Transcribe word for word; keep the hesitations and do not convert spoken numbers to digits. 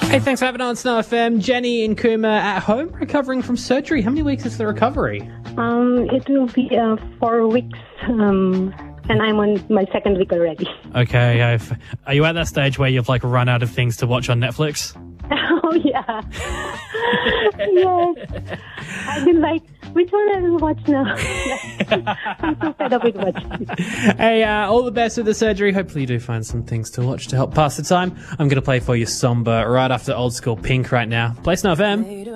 Hey, thanks for having on Snow F M. Jenny in Cooma at home recovering from surgery. How many weeks is the recovery? Um, it will be uh, four weeks, um, and I'm on my second week already. Okay, I've, are you at that stage where you've like run out of things to watch on Netflix? Oh, yeah. Yes. I've been like, which one I will watch now? I'm so fed up with watching. Hey, uh, all the best with the surgery. Hopefully you do find some things to watch to help pass the time. I'm going to play for you Somber right after Old School Pink right now. Play Snow F M.